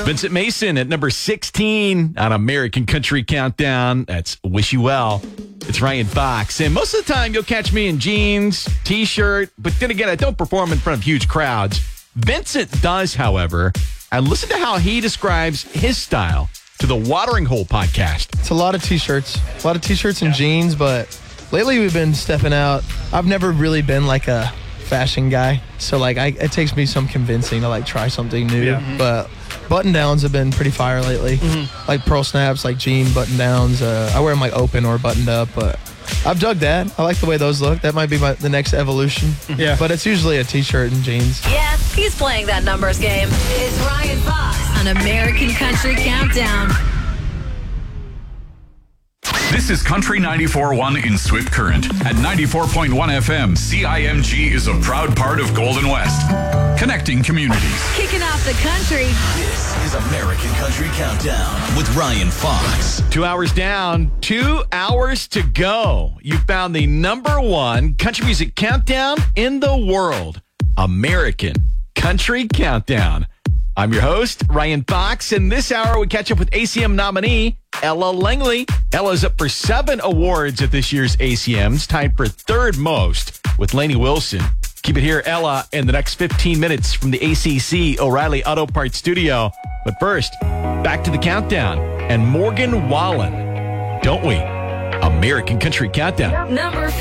Vincent Mason at number 16 on American Country Countdown. That's Wish You Well. It's Ryan Fox. And most of the time, you'll catch me in jeans, T-shirt. But then again, I don't perform in front of huge crowds. Vincent does, however. And listen to how he describes his style to the Watering Hole podcast. It's a lot of T-shirts. A lot of T-shirts and jeans, but lately we've been stepping out. I've never really been like a fashion guy. So it takes me some convincing to try something new. Yeah. Mm-hmm. But button-downs have been pretty fire lately. Mm-hmm. Like pearl snaps, like jean button-downs. I wear them open or buttoned up, but I've dug that. I like the way those look. That might be the next evolution. Yeah. But it's usually a T-shirt and jeans. Yeah, he's playing that numbers game. It's Ryan Fox on American Country Countdown. This is Country 94.1 in Swift Current. At 94.1 FM, CIMG is a proud part of Golden West. Connecting communities. Kicking off the country. This is American Country Countdown with Ryan Fox. 2 hours down, 2 hours to go. You found the number one country music countdown in the world. American Country Countdown. I'm your host, Ryan Fox, and this hour we catch up with ACM nominee Ella Langley. Ella's up for 7 awards at this year's ACMs, tied for third most with Lainey Wilson. Keep it here, Ella, in the next 15 minutes from the ACC O'Reilly Auto Parts studio. But first, back to the countdown and Morgan Wallen. Don't we? American Country Countdown. Number